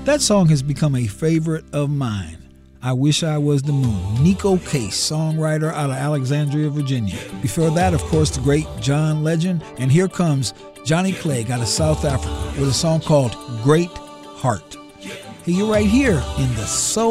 That song has become a favorite of mine. I Wish I Was the Moon. Nico Case, songwriter out of Alexandria, Virginia. Before that, of course, the great John Legend. And here comes Johnny Clegg out of South Africa with a song called Great Heart. You're right here in the Soul